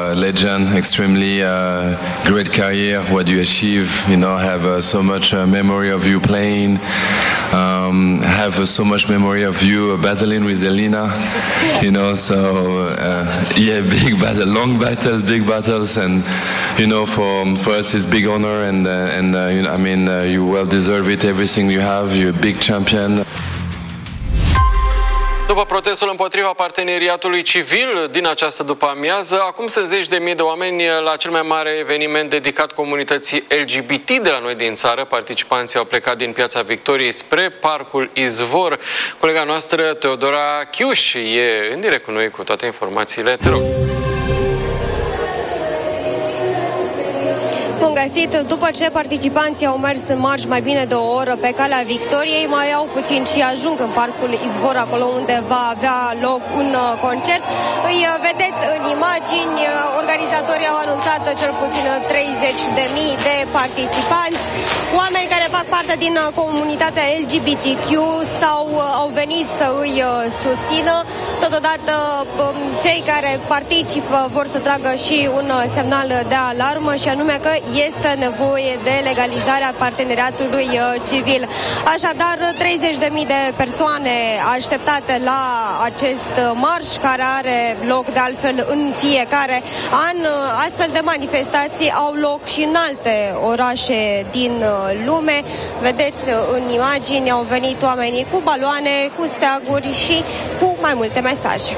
legend, extremely great career. What you achieve, have so much memory of you playing. Have so much memory of you battling with Elina. So yeah, big battle, long battles, big battles, and for us it's big honor, and you well deserve it. Everything you have, you're a big champion. După protestul împotriva parteneriatului civil din această după-amiază, acum sunt zeci de mii de oameni la cel mai mare eveniment dedicat comunității LGBT de la noi din țară. Participanții au plecat din Piața Victoriei spre Parcul Izvor. Colega noastră, Teodora Chiuș, e în direct cu noi cu toate informațiile. Te rog. Bun găsit! După ce participanții au mers în marș mai bine de o oră pe calea Victoriei, mai au puțin și ajung în Parcul Izvor, acolo unde va avea loc un concert. Îi vedeți în imagini, organizatorii au anunțat cel puțin 30.000 de participanți, oameni care fac parte din comunitatea LGBTQ au venit să îi susțină. Totodată, cei care participă vor să tragă și un semnal de alarmă, și anume că este nevoie de legalizarea parteneriatului civil. Așadar, 30.000 de persoane așteptate la acest marș, care are loc de altfel în fiecare an. Astfel de manifestații au loc și în alte orașe din lume. Vedeți în imagini, au venit oamenii cu baloane, cu steaguri și cu mai multe mesaje.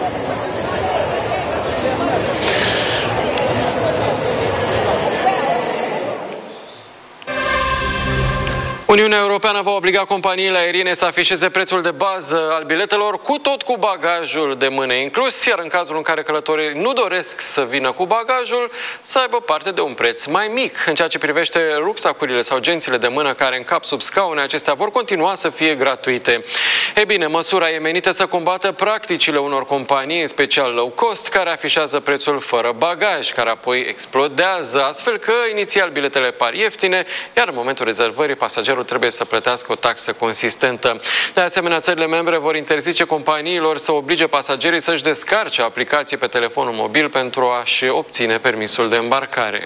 Uniunea Europeană va obliga companiile aeriene să afișeze prețul de bază al biletelor cu bagajul de mână inclus, iar în cazul în care călătorii nu doresc să vină cu bagajul, să aibă parte de un preț mai mic. În ceea ce privește rucsacurile sau gențile de mână care încap sub scaune, acestea vor continua să fie gratuite. E bine, măsura e menită să combată practicile unor companii, în special low cost, care afișează prețul fără bagaj, care apoi explodează, astfel că inițial biletele par ieftine, iar în momentul rezervării pasagerul trebuie să plătească o taxă consistentă. De asemenea, țările membre vor interzice companiilor să oblige pasagerii să-și descarce aplicații pe telefonul mobil pentru a-și obține permisul de îmbarcare.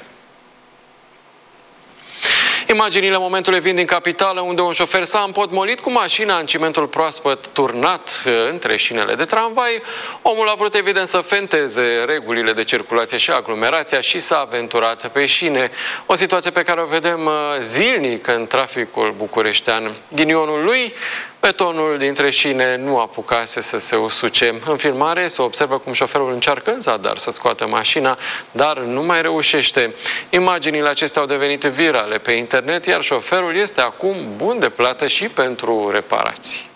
Imaginile momentului vin din capitală, unde un șofer s-a împotmolit cu mașina în cimentul proaspăt turnat între șinele de tramvai. Omul a vrut evident să fenteze regulile de circulație și aglomerația și s-a aventurat pe șine. O situație pe care o vedem zilnic în traficul bucureștean. Ghinionul lui, betonul dintre șine nu apucase să se usuce. În filmare se observă cum șoferul încearcă în zadar să scoată mașina, dar nu mai reușește. Imaginile acestea au devenit virale pe internet, iar șoferul este acum bun de plată și pentru reparații.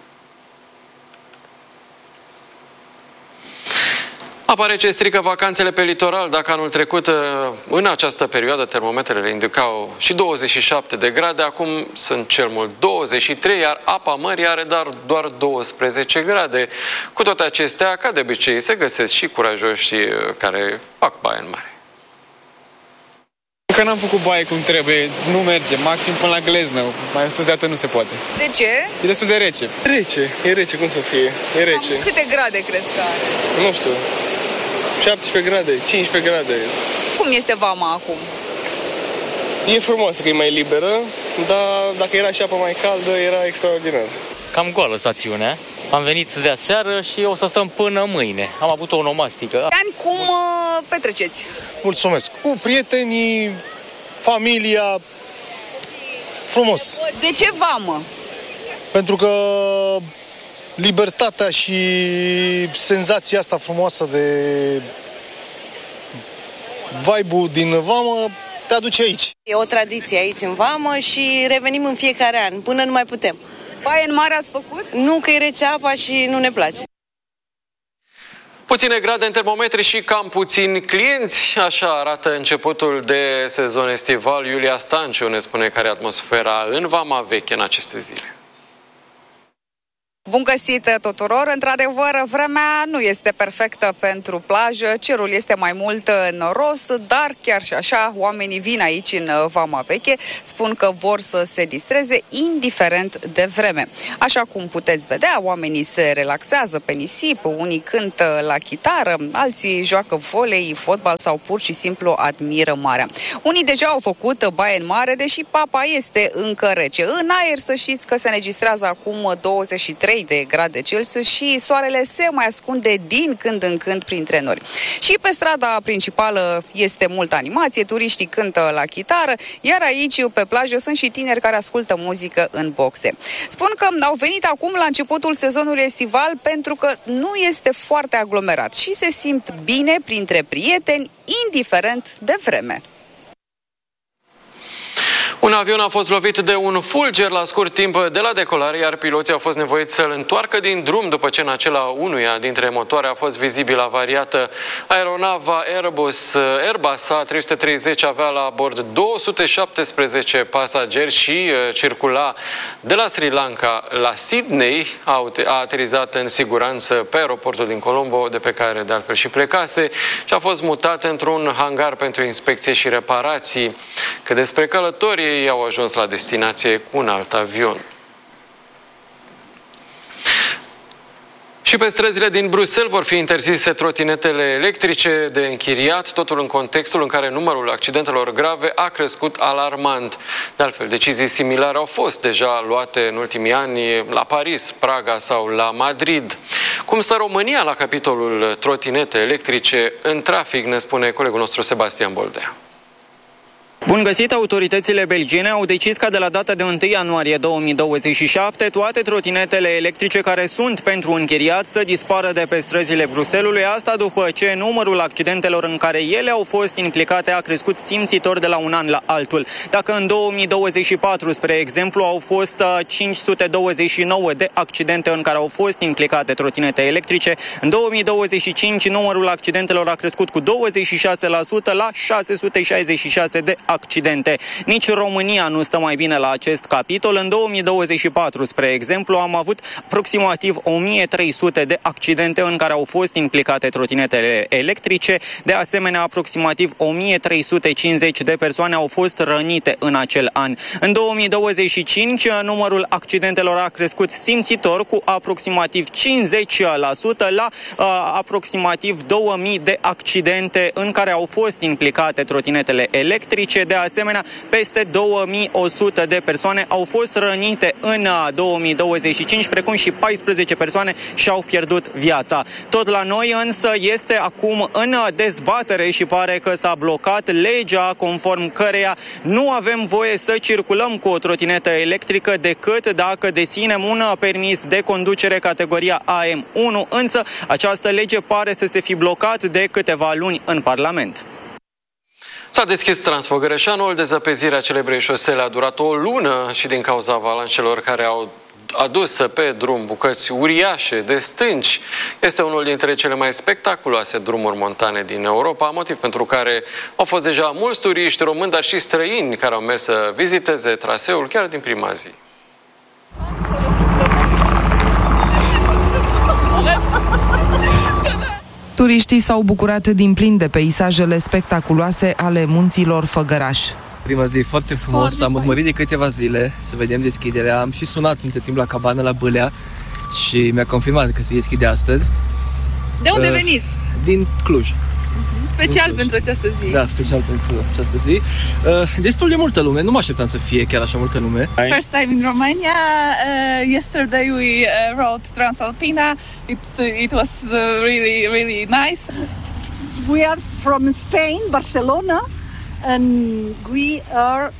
Apare ce strică vacanțele pe litoral. Dacă anul trecut, în această perioadă, termometrele indicau și 27 de grade, acum sunt cel mult 23, iar apa mării are doar 12 grade. Cu toate acestea, ca de obicei, se găsesc și curajoși care fac baie în mare. Că n-am făcut baie cum trebuie, nu merge, maxim până la gleznă, mai sus de atât nu se poate. De ce? E destul de rece. E rece, cum să fie? E rece. Cam câte grade crezi că are? Nu știu, 17 grade, 15 grade. Cum este vama acum? E frumoasă că e mai liberă, dar dacă era și apa mai caldă, era extraordinar. Cam goală stațiunea. Am venit de aseară și o să stăm până mâine. Am avut o onomastică. Ani, cum petreceți? Mulțumesc. Cu prietenii, familia, frumos. De ce vamă? Pentru că libertatea și senzația asta frumoasă de vibe-ul din vamă te aduce aici. E o tradiție aici în vamă și revenim în fiecare an, până nu mai putem. Baie în mare ați făcut? Nu, că e rece apa și nu ne place. Puține grade în termometri și cam puțini clienți, așa arată începutul de sezon estival. Iulia Stanciu ne spune care e atmosfera în Vama Veche în aceste zile. Bun găsit tuturor! Într-adevăr, vremea nu este perfectă pentru plajă, cerul este mai mult noros, dar chiar și așa, oamenii vin aici în Vama Veche, spun că vor să se distreze indiferent de vreme. Așa cum puteți vedea, oamenii se relaxează pe nisip, unii cântă la chitară, alții joacă volei, fotbal sau pur și simplu admiră marea. Unii deja au făcut baie în mare, deși papa este încă rece. În aer să știți că se înregistrează acum 23 de grade Celsius și soarele se mai ascunde din când în când printre nori. Și pe strada principală este multă animație, turiștii cântă la chitară, iar aici pe plajă sunt și tineri care ascultă muzică în boxe. Spun că au venit acum la începutul sezonului estival pentru că nu este foarte aglomerat și se simt bine printre prieteni, indiferent de vreme. Un avion a fost lovit de un fulger la scurt timp de la decolare, iar piloții au fost nevoiți să-l întoarcă din drum după ce în acela unuia dintre motoare a fost vizibil avariată. Aeronava Airbus A330 avea la bord 217 pasageri și circula de la Sri Lanka la Sydney. A aterizat în siguranță pe aeroportul din Colombo, de pe care de altfel și plecase, și a fost mutat într-un hangar pentru inspecție și reparații. Că despre călătorii, ei au ajuns la destinație cu un alt avion. Și pe străzile din Bruxelles vor fi interzise trotinetele electrice de închiriat, totul în contextul în care numărul accidentelor grave a crescut alarmant. De altfel, decizii similare au fost deja luate în ultimii ani la Paris, Praga sau la Madrid. Cum stă România la capitolul trotinete electrice în trafic, ne spune colegul nostru Sebastian Boldea. Bun găsit! Autoritățile belgiene au decis ca de la data de 1 ianuarie 2027 toate trotinetele electrice care sunt pentru închiriat să dispară de pe străzile Bruxellesului, asta după ce numărul accidentelor în care ele au fost implicate a crescut simțitor de la un an la altul. Dacă în 2024, spre exemplu, au fost 529 de accidente în care au fost implicate trotinete electrice, în 2025 numărul accidentelor a crescut cu 26% la 666 de accidente. Nici România nu stă mai bine la acest capitol. În 2024, spre exemplu, am avut aproximativ 1300 de accidente în care au fost implicate trotinetele electrice. De asemenea, aproximativ 1350 de persoane au fost rănite în acel an. În 2025, numărul accidentelor a crescut simțitor cu aproximativ 50% la aproximativ 2000 de accidente în care au fost implicate trotinetele electrice. De asemenea, peste 2100 de persoane au fost rănite în 2025, precum și 14 persoane și-au pierdut viața. Tot la noi însă este acum în dezbatere și pare că s-a blocat legea conform căreia nu avem voie să circulăm cu o trotinetă electrică decât dacă deținem un permis de conducere categoria AM1, însă această lege pare să se fi blocat de câteva luni în Parlament. S-a deschis Transfăgărășanul, dezăpezirea celebrei șosele a durat o lună și din cauza avalanșelor care au adus pe drum bucăți uriașe de stânci. Este unul dintre cele mai spectaculoase drumuri montane din Europa, motiv pentru care au fost deja mulți turiști români, dar și străini care au mers să viziteze traseul chiar din prima zi. Turiștii s-au bucurat din plin de peisajele spectaculoase ale munților Făgăraș. Prima zi foarte frumos, am urmărit de câteva zile să vedem deschiderea. Am și sunat între timp la cabană la Bâlea și mi-a confirmat că se deschide astăzi. De unde veniți? Din Cluj. Special pentru această zi. Da, special pentru această zi. Destul de multă lume, nu mă așteptam să fie chiar așa multă lume. First time in Romania. Yesterday we rode Transalpina. It was really nice. We are from Spain, Barcelona, and we are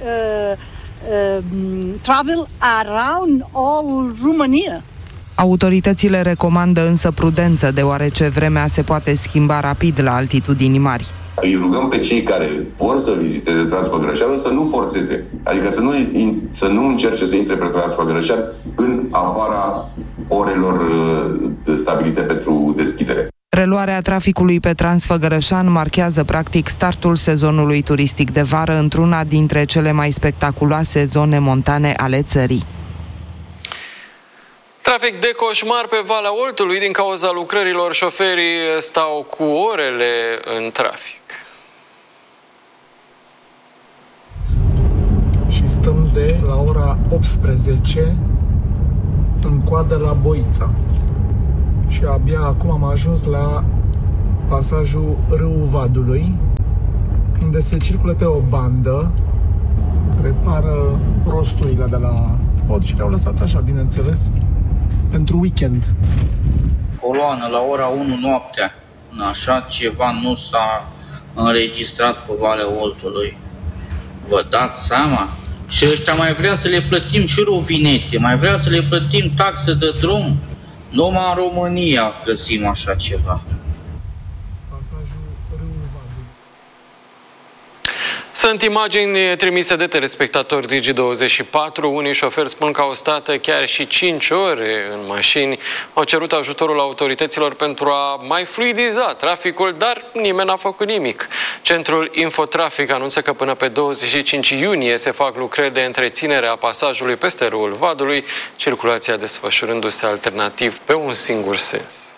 travel around all Romania. Autoritățile recomandă însă prudență, deoarece vremea se poate schimba rapid la altitudini mari. Îi rugăm pe cei care vor să viziteze Transfăgărășanul să nu forțeze, adică să nu încerce să intre pe Transfăgărășan în afara orelor stabilite pentru deschidere. Reluarea traficului pe Transfăgărășan marchează practic startul sezonului turistic de vară într-una dintre cele mai spectaculoase zone montane ale țării. Trafic de coșmar pe Valea Oltului. Din cauza lucrărilor, șoferii stau cu orele în trafic. Și stăm de la ora 18 în coadă la Boița. Și abia acum am ajuns la pasajul Râul Vadului, unde se circulă pe o bandă, repară rosturile de la pod și le-au lăsat așa, bineînțeles, pentru weekend. Coloană la ora 1 noaptea. Așa ceva nu s-a înregistrat pe Valea Oltului. Vă dați seama? Și ăștia mai vrea să le plătim și rovinete, mai vrea să le plătim taxe de drum. Numai în România găsim așa ceva. Sunt imagini trimise de telespectatori Digi24. Unii șoferi spun că au stat chiar și 5 ore în mașini. Au cerut ajutorul autorităților pentru a mai fluidiza traficul, dar nimeni n-a făcut nimic. Centrul Infotrafic anunță că până pe 25 iunie se fac lucrări de întreținere a pasajului peste Râul Vadului, circulația desfășurându-se alternativ pe un singur sens.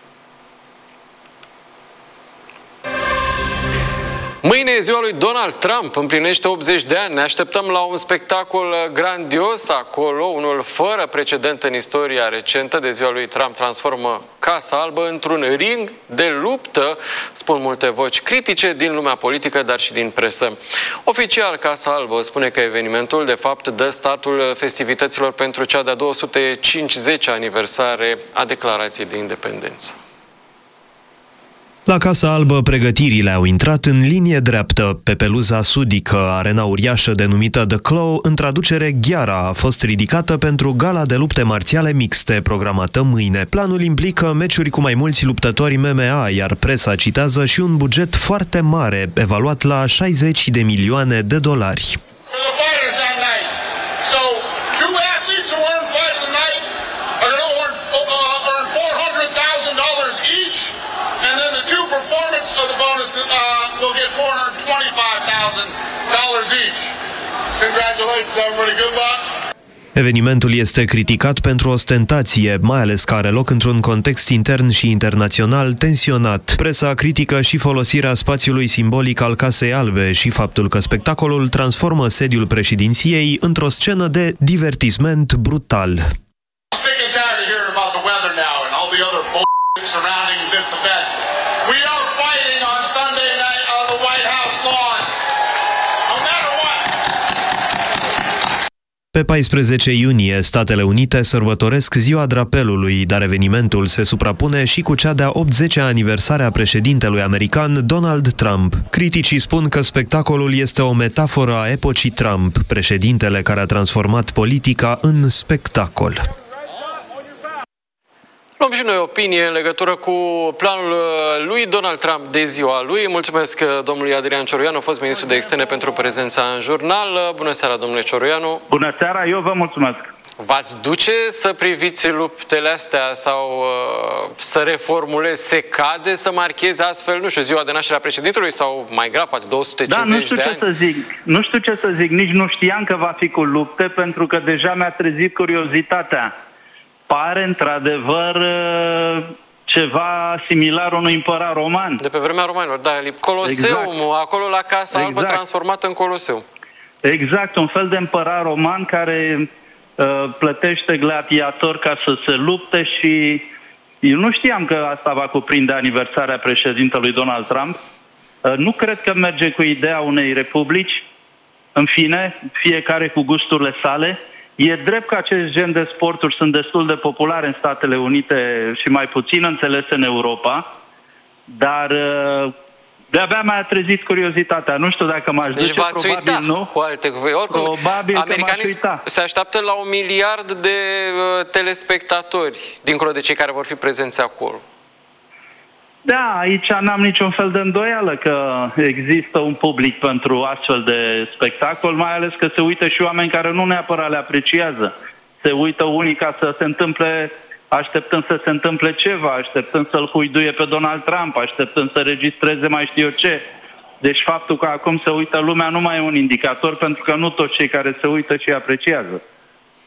Mâine e ziua lui Donald Trump, împlinește 80 de ani. Ne așteptăm la un spectacol grandios acolo, unul fără precedent în istoria recentă. De ziua lui Trump transformă Casa Albă într-un ring de luptă, spun multe voci critice din lumea politică, dar și din presă. Oficial, Casa Albă spune că evenimentul, de fapt, dă startul festivităților pentru cea de-a 250-a aniversare a Declarației de Independență. La Casa Albă, pregătirile au intrat în linie dreaptă. Pe peluza sudică, arena uriașă denumită The Claw, în traducere Gheara, a fost ridicată pentru gala de lupte marțiale mixte, programată mâine. Planul implică meciuri cu mai mulți luptători MMA, iar presa citează și un buget foarte mare, evaluat la $60 de milioane. Will get $425,000 each. Congratulations, everybody. Good luck. Evenimentul este criticat pentru ostentație, mai ales că are loc într-un context intern și internațional tensionat. Presa critică și folosirea spațiului simbolic al Casei Albe și faptul că spectacolul transformă sediul președinției într-o scenă de divertisment brutal. We are fighting on Sunday night on the White House lawn. No matter what. Pe 14 iunie, Statele Unite sărbătoresc Ziua Drapelului, dar evenimentul se suprapune și cu cea de-a 80-a aniversare a președintelui american Donald Trump. Criticii spun că spectacolul este o metaforă a epocii Trump, președintele care a transformat politica în spectacol. Luăm și noi opinie în legătură cu planul lui Donald Trump de ziua lui. Mulțumesc domnului Adrian Cioroianu, fost ministru de externe, pentru prezența în jurnal. Bună seara, domnule Cioroianu. Bună seara, eu vă mulțumesc. V-ați duce să priviți luptele astea sau să reformulezi? Se cade să marcheze astfel, nu știu, ziua de naștere a președintelui sau mai grav, poate 250 de ani? Nu știu ce să zic, nici nu știam că va fi cu lupte, pentru că deja mi-a trezit curiozitatea. Pare într-adevăr ceva similar unui împărat roman. De pe vremea romanilor, da, Coloseum, exact. Acolo la Casa Albă, transformată în Coloseum. Exact, un fel de împărat roman care plătește gladiatori ca să se lupte și eu nu știam că asta va cuprinde aniversarea președintelui Donald Trump. Nu cred că merge cu ideea unei republici. În fine, fiecare cu gusturile sale. E drept că acest gen de sporturi sunt destul de populare în Statele Unite și mai puțin înțelese în Europa, dar de-abia mi-a trezit curiozitatea. Nu știu dacă m-aș duce, probabil uita, nu. Cu alte cuvinte. Oricum, probabil americanii se așteaptă la 1 miliard de telespectatori, dincolo de cei care vor fi prezenți acolo. Da, aici n-am niciun fel de îndoială că există un public pentru astfel de spectacol, mai ales că se uită și oameni care nu neapărat le apreciază. Se uită unii ca să se întâmple, așteptând să se întâmple ceva, așteptând să-l huiduie pe Donald Trump, așteptând să registreze mai știu eu ce. Deci faptul că acum se uită lumea nu mai e un indicator, pentru că nu toți cei care se uită și apreciază.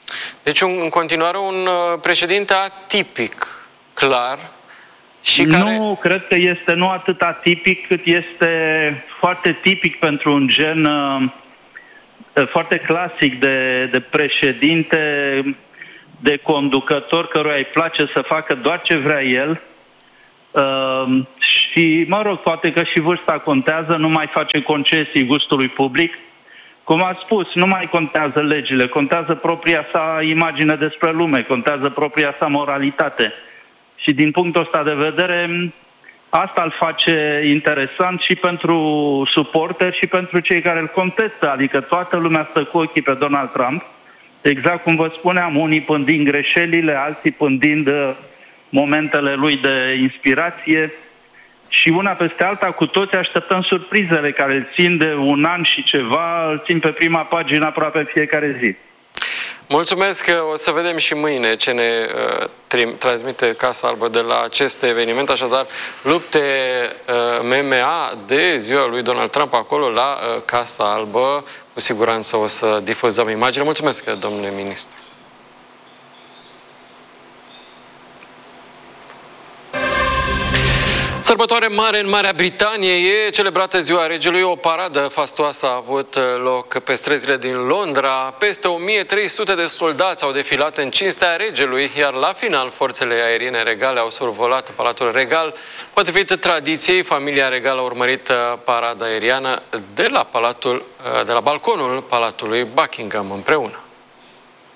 Deci în continuare un președinte atipic, clar, și care... Nu, cred că este nu atât atipic, cât este foarte tipic pentru un gen foarte clasic de președinte, de conducător căruia îi place să facă doar ce vrea el. Și, mă rog, poate că și vârsta contează, nu mai face concesii gustului public. Cum a spus, nu mai contează legile, contează propria sa imagine despre lume, contează propria sa moralitate. Și din punctul ăsta de vedere, asta îl face interesant și pentru suporteri și pentru cei care îl contestă. Adică toată lumea stă cu ochii pe Donald Trump, exact cum vă spuneam, unii pândind greșelile, alții pândind momentele lui de inspirație. Și una peste alta, cu toți așteptăm surprizele care îl țin de un an și ceva, îl țin pe prima pagină aproape în fiecare zi. Mulțumesc, o să vedem și mâine ce ne transmite Casa Albă de la acest eveniment, așadar lupte MMA de ziua lui Donald Trump acolo la Casa Albă, cu siguranță o să difuzăm imagine. Mulțumesc, domnule ministru. Sărbătoare mare în Marea Britanie, e celebrată Ziua Regelui, o paradă fastoasă a avut loc pe străzile din Londra. Peste 1300 de soldați au defilat în cinstea regelui, iar la final forțele aeriene regale au survolat Palatul Regal. Potrivit tradiției, familia regală a urmărit parada aeriană de la balconul Palatului Buckingham împreună.